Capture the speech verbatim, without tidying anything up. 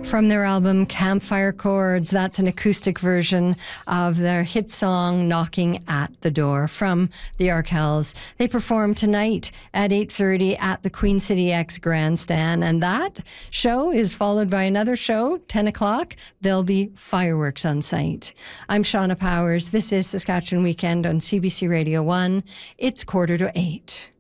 from their album Campfire Chords. That's an acoustic version of their hit song Knocking at the Door from the Arkells. They perform tonight at eight thirty at the Queen City X Grandstand, and that show is followed by another show, ten o'clock. There'll be fireworks on site. I'm Shauna Powers. This is Saskatchewan Weekend on C B C Radio one. It's quarter to eight.